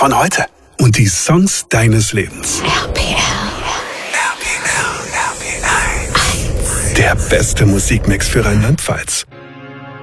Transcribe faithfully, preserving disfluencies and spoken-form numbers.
von heute und die Songs deines Lebens. R P R. Der beste Musikmix für Rheinland-Pfalz.